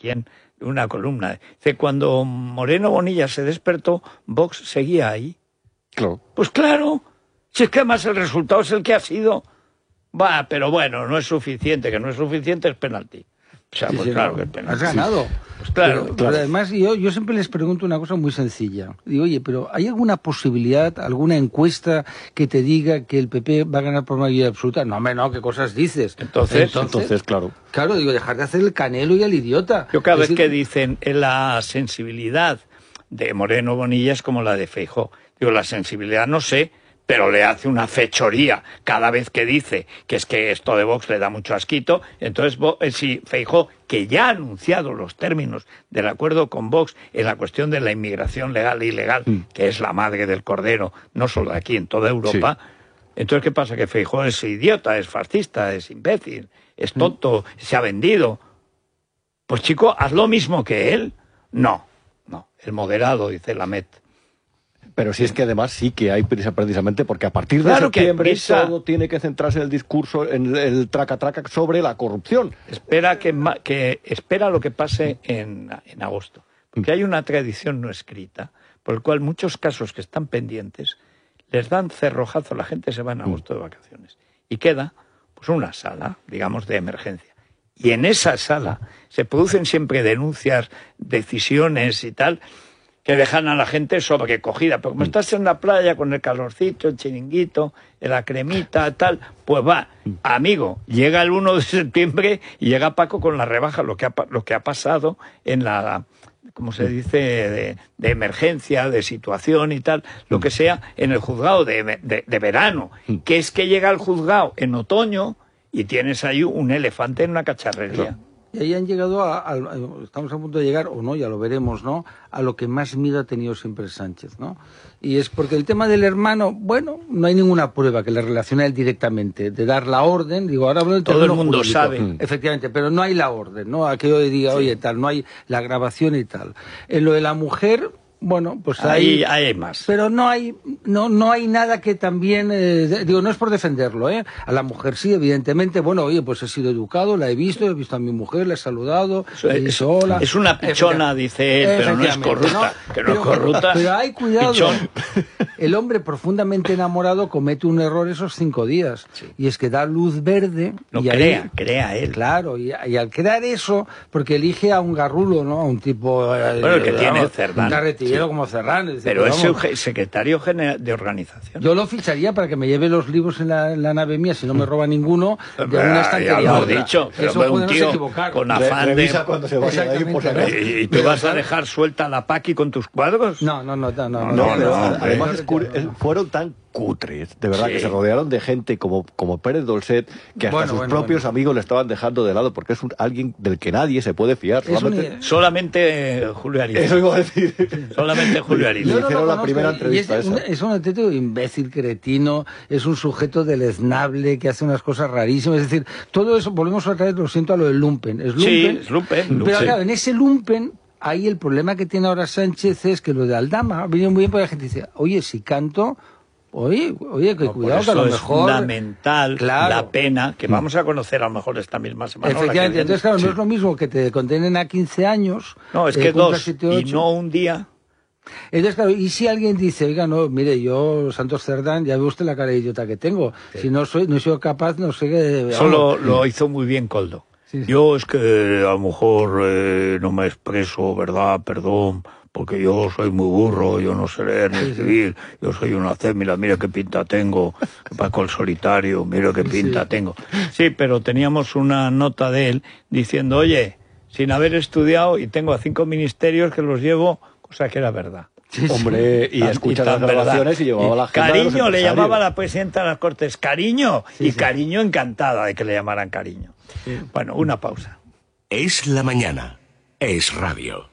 quién, una columna. Dice, cuando Moreno Bonilla se despertó, Vox seguía ahí. Claro. Pues claro, si es que además el resultado es el que ha sido. Va, pero bueno, no es suficiente, que no es suficiente es penalti. O sea, pues claro que es penalti. Has ganado. Pues claro, pero además yo siempre les pregunto una cosa muy sencilla. Digo, oye, pero ¿hay alguna posibilidad, alguna encuesta que te diga que el PP va a ganar por mayoría absoluta? No, hombre, no, ¿qué cosas dices? Entonces, claro. Claro, digo, dejar de hacer el canelo y el idiota. Yo cada vez que dicen la sensibilidad de Moreno Bonilla es como la de Feijóo. Digo, la sensibilidad no sé, pero le hace una fechoría cada vez que dice que es que esto de Vox le da mucho asquito. Entonces, si Feijóo, que ya ha anunciado los términos del acuerdo con Vox en la cuestión de la inmigración legal e ilegal, que es la madre del cordero, no solo aquí, en toda Europa, entonces, ¿qué pasa? Que Feijóo es idiota, es fascista, es imbécil, es tonto, se ha vendido. Pues chico, haz lo mismo que él. No, el moderado, dice Lamet. Pero si es que además sí que hay prisa precisamente porque a partir de septiembre todo tiene que centrarse en el discurso, en el traca-traca sobre la corrupción. Espera espera lo que pase en agosto. Porque hay una tradición no escrita por la cual muchos casos que están pendientes les dan cerrojazo, la gente se va en agosto de vacaciones. Y queda pues una sala, digamos, de emergencia. Y en esa sala se producen siempre denuncias, decisiones y tal, que dejan a la gente sobrecogida. Pero como estás en la playa con el calorcito, el chiringuito, la cremita, tal, pues va, amigo, llega el 1 de septiembre y llega Paco con la rebaja, lo que ha pasado en la, como se dice, de emergencia, de situación y tal, lo que sea, en el juzgado de verano, que es que llega el juzgado en otoño y tienes ahí un elefante en una cacharrería. Y ahí han llegado estamos a punto de llegar, o no, ya lo veremos, ¿no?, a lo que más miedo ha tenido siempre Sánchez, ¿no? Y es porque el tema del hermano, bueno, no hay ninguna prueba que le relacione a él directamente, de dar la orden, digo, ahora hablo del todo el mundo jurídico, sabe. Efectivamente, pero no hay la orden, ¿no? A que yo diga, oye, tal, no hay la grabación y tal. En lo de la mujer, bueno, pues ahí hay más. Pero no hay nada que también, digo, no es por defenderlo, ¿eh? A la mujer sí, evidentemente, bueno, oye, pues he sido educado, la he visto a mi mujer, la he saludado, hola. Es una pichona, dice él, pero no es corrupta, que no es corrupta. Pero hay cuidado, pichón. El hombre profundamente enamorado comete un error esos 5 días, y es que da luz verde. Lo y crea él. Claro, y al crear eso, porque elige a un garrulo, ¿no? A un tipo... Bueno, que tiene Cerdán. Como Ferran, pero es el secretario general de organización. Yo lo ficharía para que me lleve los libros en la nave mía, si no me roba ninguno, de una estantería. Ya lo he dicho, pero eso un tío con afán de... cuando se vaya de ahí, por ¿Y tú vas a dejar suelta la Paqui con tus cuadros? No. Además, fueron tan cutres, de verdad, que se rodearon de gente como Pérez Dolcet, que hasta sus propios amigos le estaban dejando de lado, porque es alguien del que nadie se puede fiar. Solamente Julio Arias. Eso iba a decir. Solamente Julio Arias. Le hicieron la primera entrevista esa. Es un auténtico imbécil, cretino, es un sujeto deleznable que hace unas cosas rarísimas. Es decir, todo eso, volvemos otra vez, lo siento, a lo del lumpen. Es lumpen. Sí, es lumpen. Pero claro, en ese lumpen, ahí el problema que tiene ahora Sánchez es que lo de Aldama ha venido muy bien porque la gente dice, oye, si canto... Oye, que cuidado, que a lo mejor... Es fundamental, la pena, que vamos a conocer a lo mejor esta misma semana. Efectivamente, entonces claro, no es lo mismo que te condenen a 15 años... No, es que 2, y no un día... Entonces, claro, y si alguien dice, oiga, no, mire, yo, Santos Cerdán, ya ve usted la cara de idiota que tengo, si no soy capaz, no sé qué... Eso lo hizo muy bien Koldo. Sí. Yo es que a lo mejor no me expreso, ¿verdad? Perdón... porque yo soy muy burro, yo no sé leer ni escribir, yo soy una cémila, mira qué pinta tengo, Paco el Solitario, mira qué pinta tengo. Sí, pero teníamos una nota de él diciendo, oye, sin haber estudiado, y tengo a 5 ministerios que los llevo, cosa que era verdad. Hombre, y escuchas las grabaciones y llevaba la agenda. Cariño, le llamaba a la presidenta de las Cortes, Cariño, Cariño encantada de que le llamaran Cariño. Sí. Bueno, una pausa. Es la mañana, es radio.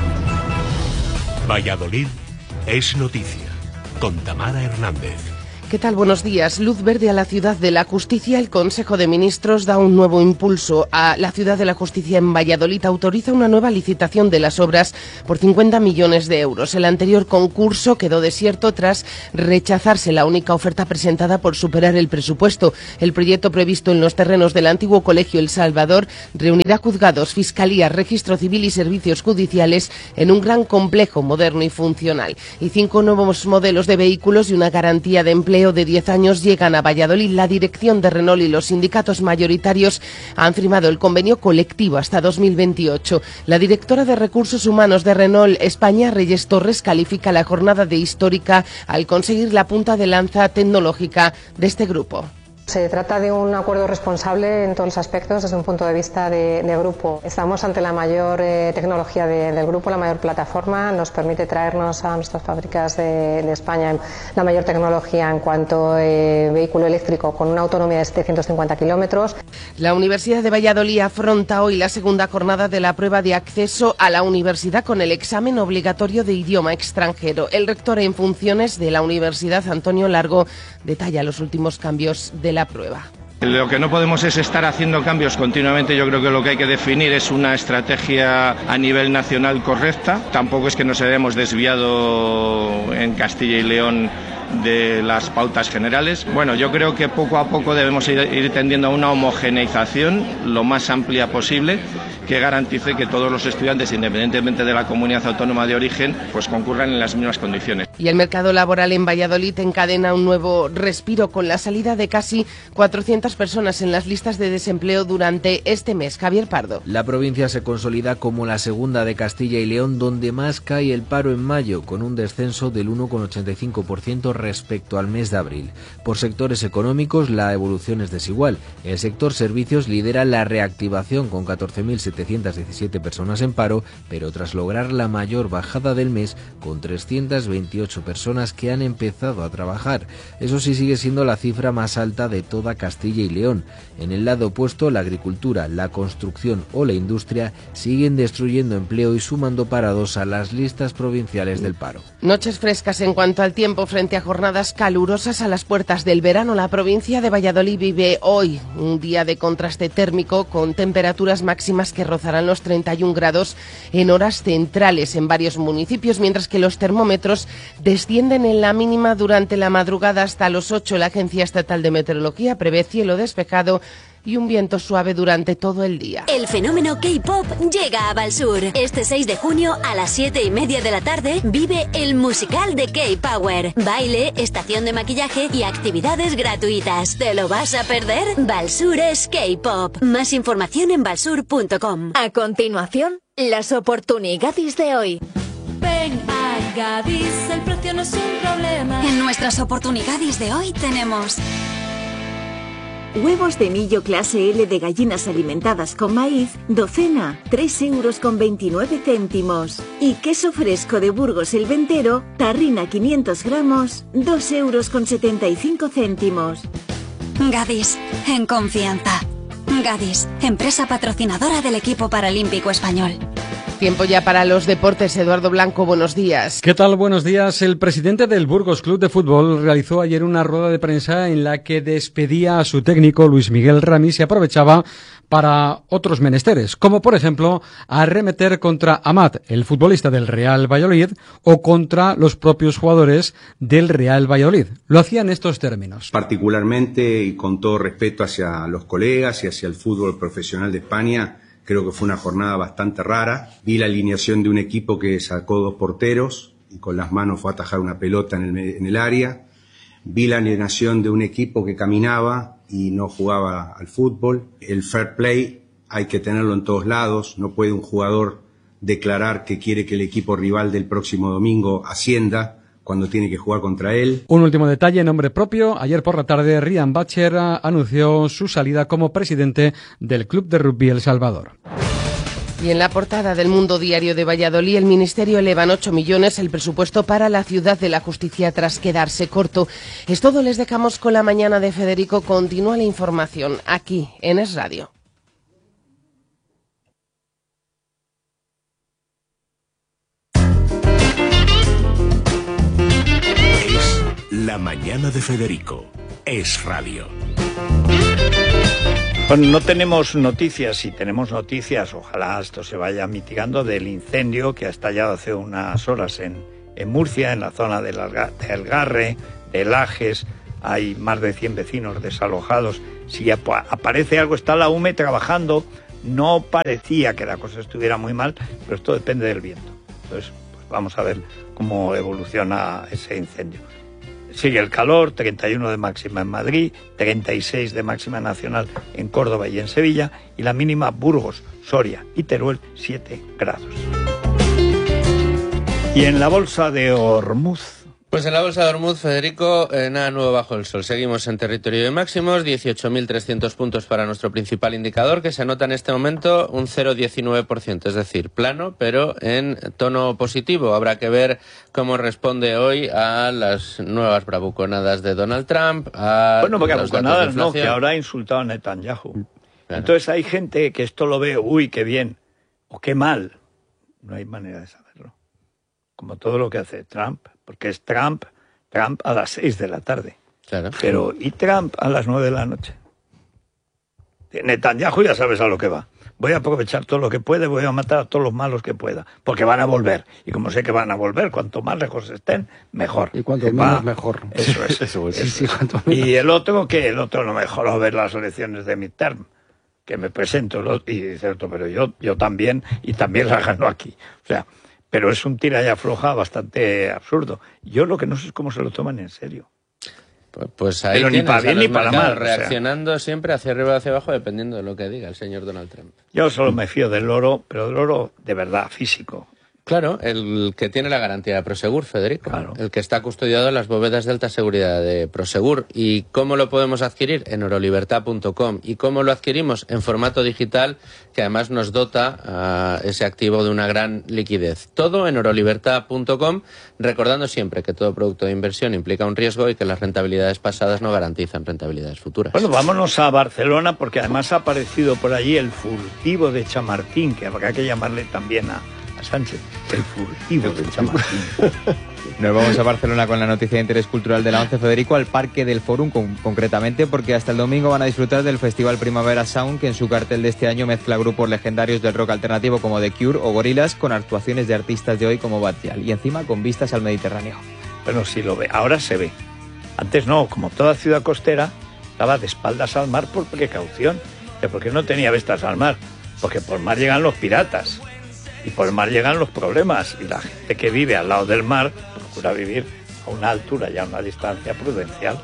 Valladolid es noticia, con Tamara Hernández. ¿Qué tal? Buenos días. Luz verde a la Ciudad de la Justicia. El Consejo de Ministros da un nuevo impulso a la Ciudad de la Justicia en Valladolid. Autoriza una nueva licitación de las obras por 50 millones de euros. El anterior concurso quedó desierto tras rechazarse la única oferta presentada por superar el presupuesto. El proyecto previsto en los terrenos del antiguo Colegio El Salvador reunirá juzgados, fiscalías, registro civil y servicios judiciales en un gran complejo moderno y funcional. Y 5 nuevos modelos de vehículos y una garantía de empleo de 10 años llegan a Valladolid. La dirección de Renault y los sindicatos mayoritarios han firmado el convenio colectivo hasta 2028. La directora de Recursos Humanos de Renault España, Reyes Torres, califica la jornada de histórica al conseguir la punta de lanza tecnológica de este grupo. Se trata de un acuerdo responsable en todos los aspectos desde un punto de vista de grupo. Estamos ante la mayor tecnología del grupo, la mayor plataforma. Nos permite traernos a nuestras fábricas de España la mayor tecnología en cuanto a vehículo eléctrico con una autonomía de 750 kilómetros. La Universidad de Valladolid afronta hoy la segunda jornada de la prueba de acceso a la universidad con el examen obligatorio de idioma extranjero. El rector en funciones de la universidad, Antonio Largo, detalla los últimos cambios de la prueba. Lo que no podemos es estar haciendo cambios continuamente. Yo creo que lo que hay que definir es una estrategia a nivel nacional correcta. Tampoco es que nos hayamos desviado en Castilla y León de las pautas generales. Bueno, yo creo que poco a poco debemos ir tendiendo a una homogeneización lo más amplia posible que garantice que todos los estudiantes, independientemente de la comunidad autónoma de origen, pues concurran en las mismas condiciones. Y el mercado laboral en Valladolid encadena un nuevo respiro con la salida de casi 400 personas en las listas de desempleo durante este mes. Javier Pardo. La provincia se consolida como la segunda de Castilla y León, donde más cae el paro en mayo, con un descenso del 1,85% respecto al mes de abril. Por sectores económicos, la evolución es desigual. El sector servicios lidera la reactivación con 14.717 personas en paro, pero tras lograr la mayor bajada del mes, con 328 personas que han empezado a trabajar. Eso sí sigue siendo la cifra más alta de toda Castilla y León. En el lado opuesto, la agricultura, la construcción o la industria siguen destruyendo empleo y sumando parados a las listas provinciales del paro. Noches frescas en cuanto al tiempo frente a jornadas calurosas a las puertas del verano. La provincia de Valladolid vive hoy un día de contraste térmico con temperaturas máximas que rozarán los 31 grados en horas centrales en varios municipios, mientras que los termómetros descienden en la mínima durante la madrugada hasta los 8. La Agencia Estatal de Meteorología prevé cielo despejado y un viento suave durante todo el día. El fenómeno K-pop llega a Valsur. Este 6 de junio a las 7:30 de la tarde vive el musical de K-Power. Baile, estación de maquillaje y actividades gratuitas. ¿Te lo vas a perder? Valsur es K-pop. Más información en valsur.com. A continuación, las oportunidades de hoy. Ven a Gadis, el precio no es un problema. En nuestras oportunidades de hoy tenemos huevos de millo clase L de gallinas alimentadas con maíz, docena, 3,29 €. Y queso fresco de Burgos el Ventero, tarrina 500 gramos, 2,75 €. Gadis, en confianza. Gadis, empresa patrocinadora del equipo paralímpico español. Tiempo ya para los deportes. Eduardo Blanco, buenos días. ¿Qué tal? Buenos días. El presidente del Burgos Club de Fútbol realizó ayer una rueda de prensa en la que despedía a su técnico Luis Miguel Ramis y aprovechaba para otros menesteres, como por ejemplo arremeter contra Amat, el futbolista del Real Valladolid, o contra los propios jugadores del Real Valladolid. Lo hacía en estos términos. Particularmente y con todo respeto hacia los colegas y hacia el fútbol profesional de España, creo que fue una jornada bastante rara. Vi la alineación de un equipo que sacó 2 porteros y con las manos fue a atajar una pelota en el área. Vi la alineación de un equipo que caminaba y no jugaba al fútbol. El fair play hay que tenerlo en todos lados. No puede un jugador declarar que quiere que el equipo rival del próximo domingo ascienda cuando tiene que jugar contra él. Un último detalle en nombre propio. Ayer por la tarde, Ryan Bacher anunció su salida como presidente del Club de Rugby El Salvador. Y en la portada del Mundo Diario de Valladolid, el Ministerio eleva en 8 millones el presupuesto para la Ciudad de la Justicia tras quedarse corto. Es todo, les dejamos con la mañana de Federico. Continúa la información aquí en Es Radio. La La mañana de Federico. Es radio. Bueno, no tenemos noticias. Si tenemos noticias, ojalá esto se vaya mitigando, del incendio que ha estallado hace unas horas en Murcia, en la zona de Elgarre, de Lajes. Hay más de 100 vecinos desalojados. Si aparece algo, está la UME trabajando. No parecía que la cosa estuviera muy mal, pero esto depende del viento. Entonces, pues vamos a ver cómo evoluciona ese incendio. Sigue el calor, 31 de máxima en Madrid, 36 de máxima nacional en Córdoba y en Sevilla, y la mínima Burgos, Soria y Teruel, 7 grados. Y en la bolsa de Ormuz... Pues en la bolsa de Ormuz, Federico, nada nuevo bajo el sol. Seguimos en territorio de máximos, 18.300 puntos para nuestro principal indicador, que se anota en este momento un 0,19%, es decir, plano, pero en tono positivo. Habrá que ver cómo responde hoy a las nuevas bravuconadas de Donald Trump. Bueno, porque bravuconadas no, que ahora ha insultado a Netanyahu. Claro. Entonces hay gente que esto lo ve, uy, qué bien, o qué mal. No hay manera de saberlo. Como todo lo que hace Trump. Porque es Trump a las 6 de la tarde. Claro. Pero, ¿y Trump a las 9 de la noche? Netanyahu ya sabes a lo que va. Voy a aprovechar todo lo que puede, voy a matar a todos los malos que pueda. Porque van a volver. Y como sé que van a volver, cuanto más lejos estén, mejor. Y cuanto menos, mejor. Eso es. Eso es. Sí, y el otro, ¿qué? El otro no me dejó ver las elecciones de midterm. Que me presento. Y dice otro, pero yo también, y también las ganó aquí. O sea... Pero es un tira y afloja bastante absurdo. Yo lo que no sé es cómo se lo toman en serio. Pues ahí pero ni para bien ni para mal. Reaccionando siempre hacia arriba o hacia abajo, dependiendo de lo que diga el señor Donald Trump. Yo solo me fío del oro, pero del oro de verdad, físico. Claro, el que tiene la garantía de Prosegur, Federico. Claro. El que está custodiado en las bóvedas de alta seguridad de Prosegur. ¿Y cómo lo podemos adquirir? En orolibertad.com. ¿Y cómo lo adquirimos? En formato digital, que además nos dota a ese activo de una gran liquidez. Todo en orolibertad.com, recordando siempre que todo producto de inversión implica un riesgo y que las rentabilidades pasadas no garantizan rentabilidades futuras. Bueno, vámonos a Barcelona, porque además ha aparecido por allí el furtivo de Chamartín, que habrá que llamarle también a Sánchez, el furtivo de Chamartín. Nos vamos a Barcelona con la noticia de interés cultural de la 11, Federico, al Parque del Fórum concretamente, porque hasta el domingo van a disfrutar del Festival Primavera Sound, que en su cartel de este año mezcla grupos legendarios del rock alternativo como The Cure o Gorillaz con actuaciones de artistas de hoy como Batial, y encima con vistas al Mediterráneo. Bueno, sí lo ve, ahora se ve. Antes no, como toda ciudad costera, estaba de espaldas al mar por precaución. ¿Por qué no tenía vistas al mar? Porque por mar llegan los piratas. Y por el mar llegan los problemas, y la gente que vive al lado del mar procura vivir a una altura y a una distancia prudencial.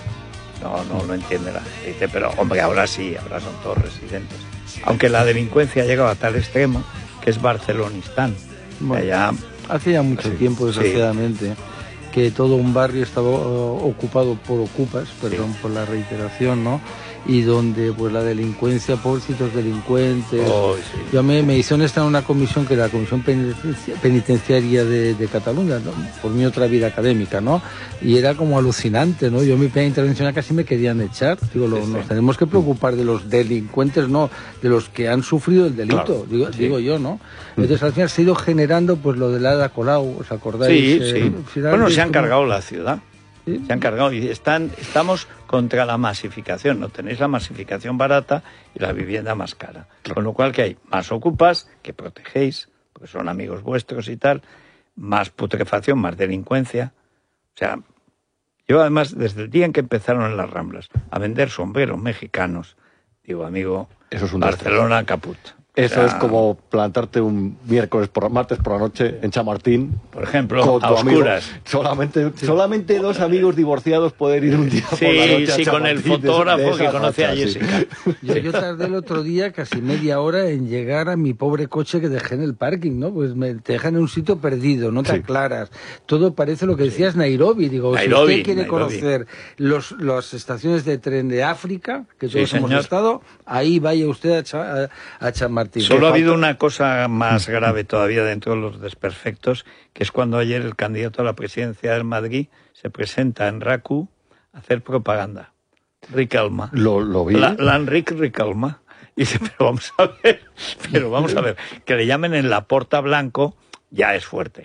No lo entiende la gente. Dice, pero hombre, ahora sí, ahora son todos residentes. Aunque la delincuencia ha llegado a tal extremo que es Barcelonistán. Bueno, allá, hace ya mucho tiempo, desgraciadamente, que todo un barrio estaba ocupado por ocupas, perdón por la reiteración, ¿no? Y donde pues la delincuencia, pobrecitos delincuentes. Yo me hicieron estar en una comisión, que era la Comisión Penitenciaria de Cataluña, ¿no? Por mi otra vida académica, ¿no? Y era como alucinante, ¿no? Yo en mi primera intervención casi me querían echar. Digo, nos tenemos que preocupar de los delincuentes, no, de los que han sufrido el delito, claro, digo yo, ¿no? Entonces al final se ha ido generando pues lo del Ada Colau, ¿os acordáis? Sí. Bueno, se han cargado la ciudad. Se han cargado y estamos contra la masificación. No tenéis la masificación barata y la vivienda más cara. Con lo cual que hay más ocupas que protegéis, porque son amigos vuestros y tal, más putrefacción, más delincuencia. O sea, yo además, desde el día en que empezaron en las Ramblas a vender sombreros mexicanos, digo, amigo, eso es un Barcelona caput. Eso es como plantarte un martes por la noche en Chamartín, por ejemplo, a oscuras. Solamente dos amigos divorciados pueden ir un día por la noche a Chamartín, con el fotógrafo que conoce a Jessica. Yo tardé el otro día casi media hora en llegar a mi pobre coche que dejé en el parking, ¿no? Pues te dejan en un sitio perdido, no te aclaras. Todo parece lo que decías Nairobi. Digo, si usted quiere conocer las estaciones de tren de África, que todos hemos estado, ahí vaya usted a Chamartín. Solo ha habido una cosa más grave todavía dentro de los desperfectos, que es cuando ayer el candidato a la presidencia del Madrid se presenta en RACU a hacer propaganda. Riquelme. Lo vi. L'Enric Riquelme. Y dice, pero vamos a ver, que le llamen en la Porta Blanco ya es fuerte.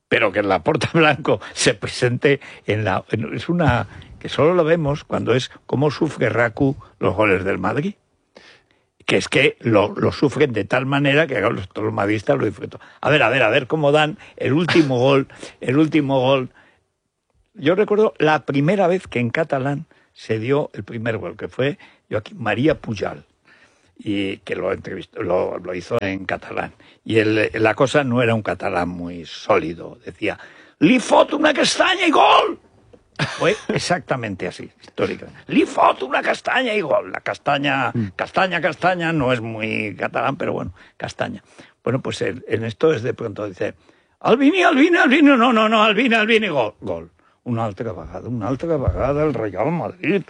pero que Laporta Blanco se presente es una que solo lo vemos cuando es cómo sufre Raku los goles del Madrid. Que es que lo sufren de tal manera que todos los madridistas lo disfrutan. A ver cómo dan el último gol. Yo recuerdo la primera vez que en catalán se dio el primer gol, que fue Joaquín María Pujal, y que lo hizo en catalán. Y la cosa no era un catalán muy sólido. Decía, li fot una castaña y gol. Fue exactamente así, históricamente. Li fot una castaña y gol. La castaña no es muy catalán, pero bueno, castaña. Bueno, pues en esto es de pronto dice, Albini, no, Albini, gol. Una altra vegada el Real Madrid.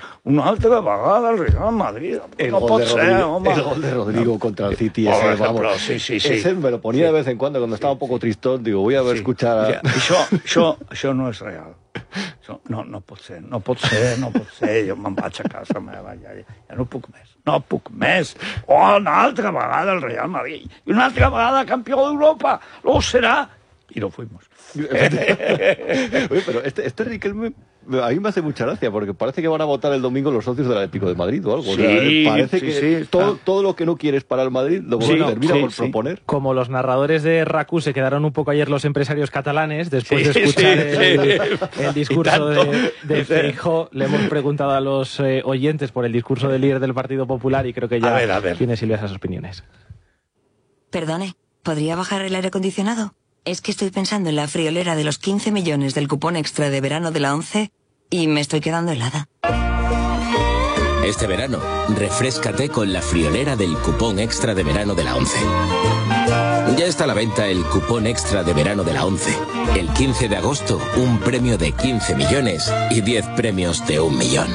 El gol de Rodrigo contra el City. Ese, vamos, sí. Ese me lo ponía de vez en cuando estaba un poco tristón. Digo, voy a ver, escuchar... Això no és real. Això no pot ser. Jo me'n vaig a casa meva. Ja no puc més. Una altra vegada el Real Madrid. I una altra vegada campió d'Europa. Lo será. Y lo fuimos. Oye, pero este Riquelme a mí me hace mucha gracia porque parece que van a votar el domingo los socios del Atlético de Madrid o algo. Sí, o sea, parece que todo lo que no quieres para el Madrid lo termina por proponer. Como los narradores de RACU se quedaron un poco ayer los empresarios catalanes después de escuchar el discurso de Feijóo, le hemos preguntado a los oyentes por el discurso del líder del Partido Popular y creo que ya a ver. tiene Silvia esas opiniones. Perdone, ¿podría bajar el aire acondicionado? Es que estoy pensando en la friolera de los 15 millones del cupón extra de verano de la ONCE y me estoy quedando helada. Este verano, refréscate con la friolera del cupón extra de verano de la ONCE. Ya está a la venta el cupón extra de verano de la ONCE. El 15 de agosto, un premio de 15 millones y 10 premios de 1 millón.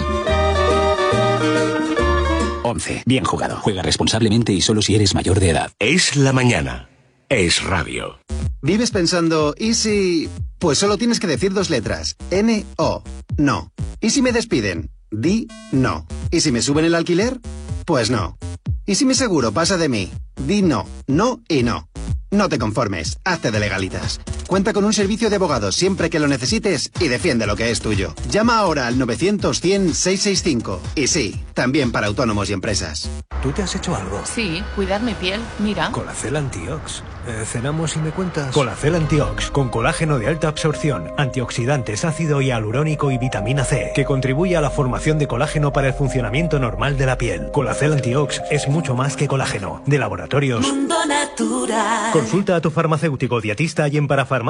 ONCE. Bien jugado. Juega responsablemente y solo si eres mayor de edad. Es la mañana. Es radio. ¿Vives pensando, y si...? Pues solo tienes que decir 2 letras. N-O. No. ¿Y si me despiden? Di no. ¿Y si me suben el alquiler? Pues no. ¿Y si mi seguro pasa de mí? Di no. No y no. No te conformes. Hazte de legalitas. Cuenta con un servicio de abogados siempre que lo necesites y defiende lo que es tuyo. Llama ahora al 900-100-665. Y sí, también para autónomos y empresas. ¿Tú te has hecho algo? Sí, cuidar mi piel. Mira. Colacel Antiox. ¿Cenamos y me cuentas? Colacel Antiox, con colágeno de alta absorción, antioxidantes, ácido hialurónico y vitamina C, que contribuye a la formación de colágeno para el funcionamiento normal de la piel. Colacel Antiox es mucho más que colágeno. De Laboratorios Mundo Natural. Consulta a tu farmacéutico dietista y en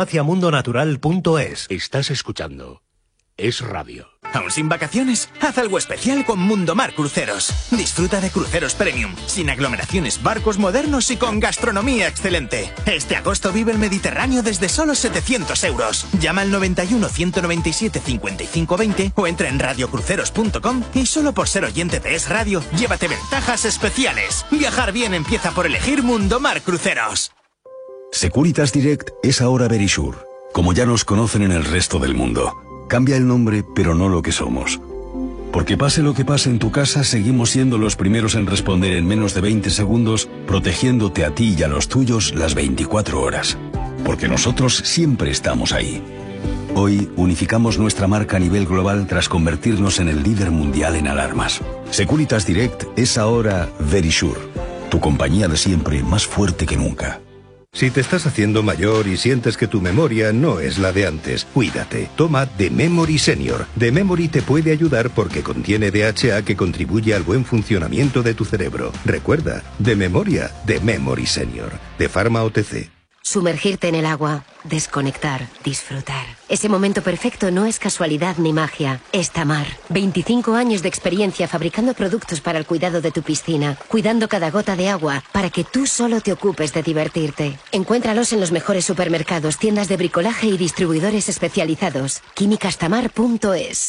parafarmaciamundonatural.es. Estás escuchando Es Radio. ¿Aún sin vacaciones? Haz algo especial con Mundomar Cruceros. Disfruta de cruceros premium, sin aglomeraciones, barcos modernos y con gastronomía excelente. Este agosto vive el Mediterráneo desde solo 700 euros. Llama al 91 197 55 20 o entra en radiocruceros.com y solo por ser oyente de Es Radio, llévate ventajas especiales. Viajar bien empieza por elegir Mundomar Cruceros. Securitas Direct es ahora Verisure, como ya nos conocen en el resto del mundo. Cambia el nombre, pero no lo que somos. Porque pase lo que pase en tu casa, seguimos siendo los primeros en responder en menos de 20 segundos, protegiéndote a ti y a los tuyos las 24 horas. Porque nosotros siempre estamos ahí. Hoy unificamos nuestra marca a nivel global tras convertirnos en el líder mundial en alarmas. Securitas Direct es ahora Verisure, tu compañía de siempre más fuerte que nunca. Si te estás haciendo mayor y sientes que tu memoria no es la de antes, cuídate. Toma The Memory Senior. The Memory te puede ayudar porque contiene DHA que contribuye al buen funcionamiento de tu cerebro. Recuerda, de memoria, The Memory Senior. De Pharma OTC. Sumergirte en el agua, desconectar, disfrutar. Ese momento perfecto no es casualidad ni magia, es Tamar. 25 años de experiencia fabricando productos para el cuidado de tu piscina, cuidando cada gota de agua para que tú solo te ocupes de divertirte. Encuéntralos en los mejores supermercados, tiendas de bricolaje y distribuidores especializados. Químicastamar.es.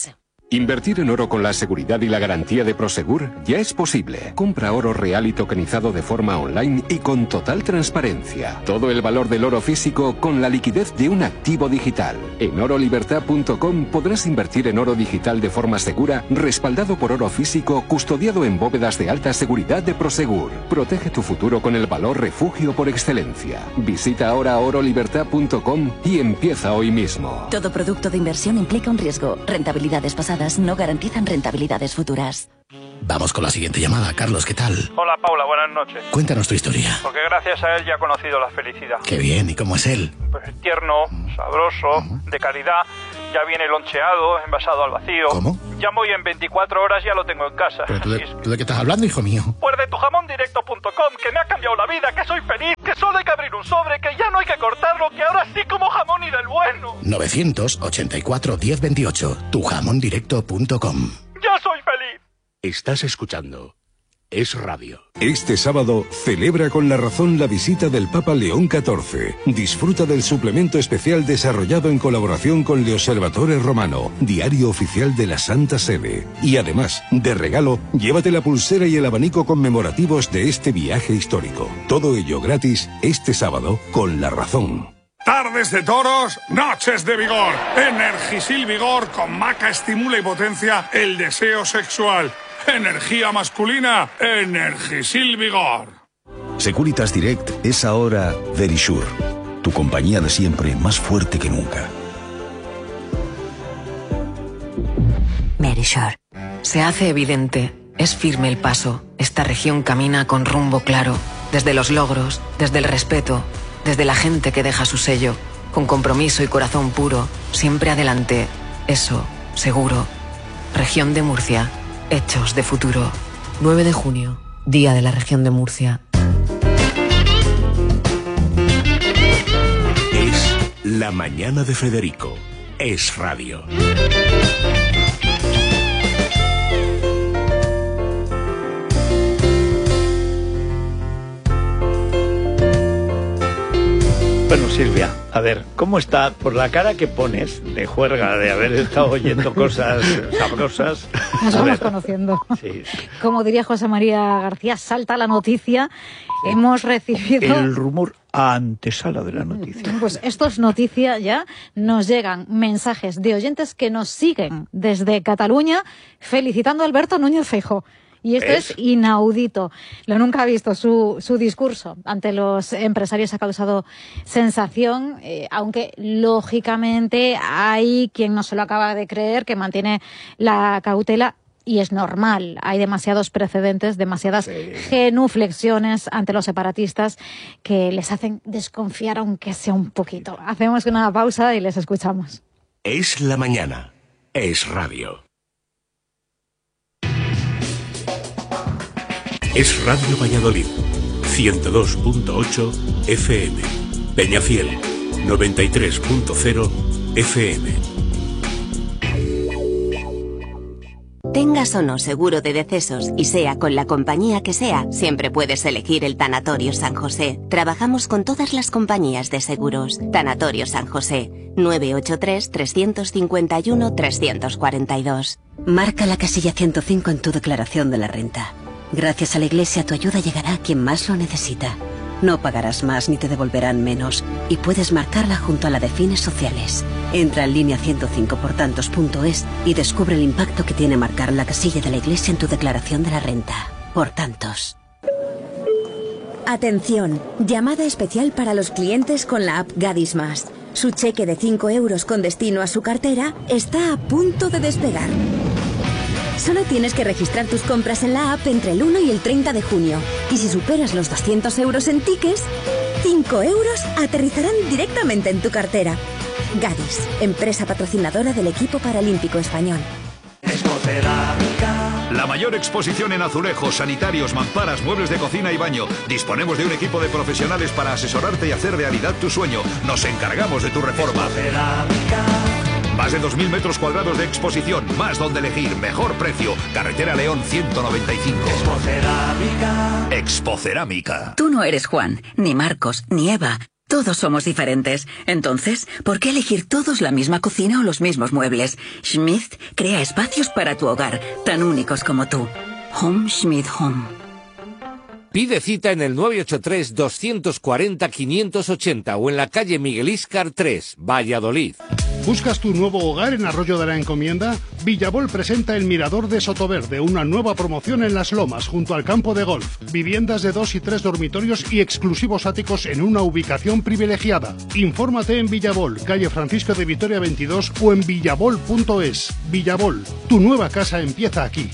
Invertir en oro con la seguridad y la garantía de Prosegur ya es posible. Compra oro real y tokenizado de forma online y con total transparencia. Todo el valor del oro físico con la liquidez de un activo digital. En orolibertad.com podrás invertir en oro digital de forma segura, respaldado por oro físico, custodiado en bóvedas de alta seguridad de Prosegur. Protege tu futuro con el valor refugio por excelencia. Visita ahora orolibertad.com y empieza hoy mismo. Todo producto de inversión implica un riesgo. Rentabilidades pasadas no garantizan rentabilidades futuras. Vamos con la siguiente llamada. Carlos, ¿qué tal? Hola, Paula, buenas noches. Cuéntanos tu historia. Porque gracias a él ya he conocido la felicidad. Qué bien, ¿y cómo es él? Pues tierno, sabroso, de calidad, ya viene loncheado, envasado al vacío. ¿Cómo? Ya voy en 24 horas, ya lo tengo en casa. ¿Pero tú de qué estás hablando, hijo mío? Pues de tujamondirecto.com, que me ha cambiado la vida, que soy feliz, que solo hay que abrir un sobre, que ya no hay que cortarlo, que ahora sí como jamón y del bueno. 984 1028, tujamondirecto.com. ¡Ya soy feliz! Estás escuchando Es Radio. Este sábado celebra con La Razón la visita del Papa León XIV. Disfruta del suplemento especial desarrollado en colaboración con Le Osservatore Romano, diario oficial de la Santa Sede. Y además, de regalo, llévate la pulsera y el abanico conmemorativos de este viaje histórico. Todo ello gratis este sábado con La Razón. Tardes de toros, noches de vigor. Energisil Vigor con maca estimula y potencia el deseo sexual. Energía masculina, Energisil Vigor. Securitas Direct es ahora Verisure, tu compañía de siempre más fuerte que nunca. Verisure. Se hace evidente, es firme el paso. Esta región camina con rumbo claro, desde los logros, desde el respeto, desde la gente que deja su sello, con compromiso y corazón puro, siempre adelante. Eso, seguro. Región de Murcia. Hechos de futuro. 9 de junio, Día de la Región de Murcia. Es La Mañana de Federico. Es Radio. Bueno, Silvia, a ver, ¿cómo está? Por la cara que pones de juerga, de haber estado oyendo cosas sabrosas. Nos vamos conociendo. Sí. Como diría José María García, salta la noticia. Sí. Hemos recibido... El rumor antesala de la noticia. Pues esto es noticia ya. Nos llegan mensajes de oyentes que nos siguen desde Cataluña felicitando a Alberto Núñez Feijóo. Y esto es inaudito. Lo nunca ha visto. Su discurso ante los empresarios ha causado sensación, aunque lógicamente hay quien no se lo acaba de creer, que mantiene la cautela. Y es normal, hay demasiados precedentes, demasiadas genuflexiones ante los separatistas que les hacen desconfiar, aunque sea un poquito. Hacemos una pausa y les escuchamos. Es la mañana. Es Radio. Es Radio Valladolid, 102.8 FM. Peñafiel, 93.0 FM. Tengas o no seguro de decesos y sea con la compañía que sea, siempre puedes elegir el Tanatorio San José. Trabajamos con todas las compañías de seguros. Tanatorio San José, 983-351-342. Marca la casilla 105 en tu declaración de la renta. Gracias a la Iglesia tu ayuda llegará a quien más lo necesita. No pagarás más ni te devolverán menos y puedes marcarla junto a la de fines sociales. Entra en línea 105portantos.es y descubre el impacto que tiene marcar la casilla de la Iglesia en tu declaración de la renta. Por tantos. Atención, llamada especial para los clientes con la app Gadis Más. Su cheque de 5 euros con destino a su cartera está a punto de despegar. Solo tienes que registrar tus compras en la app entre el 1 y el 30 de junio. Y si superas los 200 euros en tickets, 5 euros aterrizarán directamente en tu cartera. Gadis, empresa patrocinadora del equipo paralímpico español. La mayor exposición en azulejos, sanitarios, mamparas, muebles de cocina y baño. Disponemos de un equipo de profesionales para asesorarte y hacer realidad tu sueño. Nos encargamos de tu reforma. Más de 2.000 metros cuadrados de exposición, más donde elegir, mejor precio. Carretera León 195. Expocerámica. Tú no eres Juan, ni Marcos, ni Eva. Tú Todos somos diferentes. Entonces, ¿por qué elegir todos la misma cocina o los mismos muebles? Schmidt crea espacios para tu hogar, tan únicos como tú. Home Schmidt Home. Pide cita en el 983-240-580 o en la calle Miguel Íscar 3, Valladolid. ¿Buscas tu nuevo hogar en Arroyo de la Encomienda? Villabol presenta el Mirador de Sotoverde, una nueva promoción en Las Lomas, junto al campo de golf. Viviendas de 2 y 3 dormitorios y exclusivos áticos en una ubicación privilegiada. Infórmate en Villabol, calle Francisco de Vitoria 22 o en villabol.es. Villabol, tu nueva casa empieza aquí.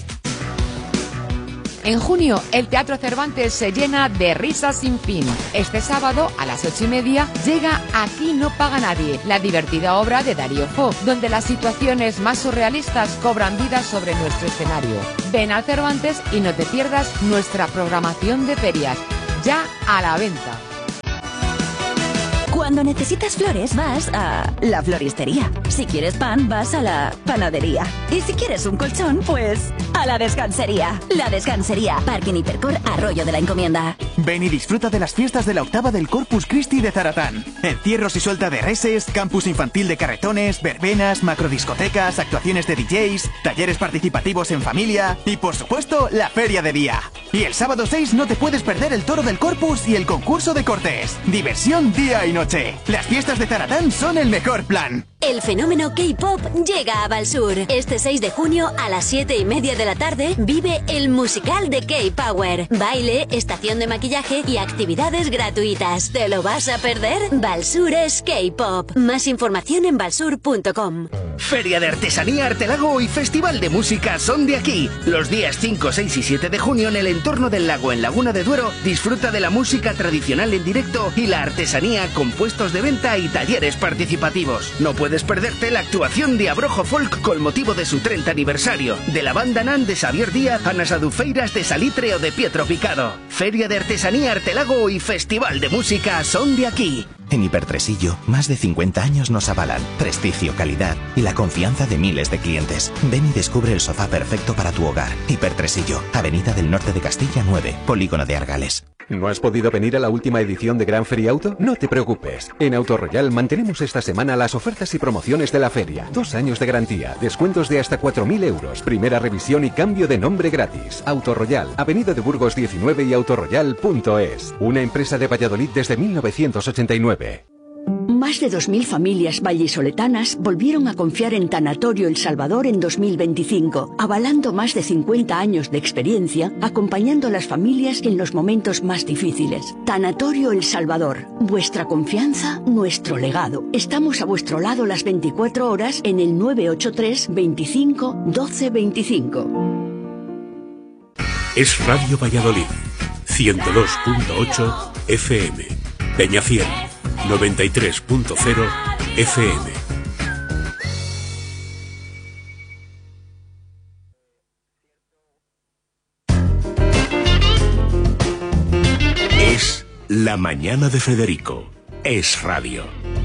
En junio, el Teatro Cervantes se llena de risas sin fin. Este sábado, a las 8:30, llega Aquí no paga nadie, la divertida obra de Darío Fo, donde las situaciones más surrealistas cobran vida sobre nuestro escenario. Ven al Cervantes y no te pierdas nuestra programación de ferias, ya a la venta. Cuando necesitas flores, vas a la floristería. Si quieres pan, vas a la panadería. Y si quieres un colchón, pues a la descansería. La Descansería, Parking Hipercor, Arroyo de la Encomienda. Ven y disfruta de las fiestas de la octava del Corpus Christi de Zaratán. Encierros y suelta de reses, campus infantil de carretones, verbenas, macrodiscotecas, actuaciones de DJs, talleres participativos en familia y, por supuesto, la feria de día. Y el sábado 6 no te puedes perder el toro del Corpus y el concurso de cortes. Diversión día y noche. Las fiestas de Zaratán son el mejor plan. El fenómeno K-pop llega a Valsur. Este 6 de junio a las 7:30 de la tarde vive el musical de K-Power. Baile, estación de maquillaje y actividades gratuitas. ¿Te lo vas a perder? Valsur es K-pop. Más información en valsur.com. Feria de Artesanía Artelago y Festival de Música son de aquí. Los días 5, 6 y 7 de junio en el entorno del lago en Laguna de Duero disfruta de la música tradicional en directo y la artesanía con puestos de venta y talleres participativos. No puedes perderte la actuación de Abrojo Folk con motivo de su 30 aniversario, de la banda Nan de Xavier Díaz a las adufeiras de Salitre o de Pietro Picado. Feria de Artesanía Artelago y Festival de Música son de aquí. En Hipertresillo, más de 50 años nos avalan prestigio, calidad y la confianza de miles de clientes. Ven y descubre el sofá perfecto para tu hogar. Hipertresillo, Avenida del Norte de Castilla 9, Polígono de Argales. ¿No has podido venir a la última edición de Gran Feria Auto? No te preocupes. En Autoroyal mantenemos esta semana las ofertas y promociones de la feria. 2 años de garantía, descuentos de hasta 4.000 euros, primera revisión y cambio de nombre gratis. Autoroyal, Avenida de Burgos 19 y autoroyal.es. Una empresa de Valladolid desde 1989. Más de 2.000 familias vallisoletanas volvieron a confiar en Tanatorio El Salvador en 2025, avalando más de 50 años de experiencia, acompañando a las familias en los momentos más difíciles. Tanatorio El Salvador, vuestra confianza, nuestro legado. Estamos a vuestro lado las 24 horas en el 983 25 12 25. Es Radio Valladolid, 102.8 FM, Peñafiel, 93.0 FM. Es La Mañana de Federico. Es radio.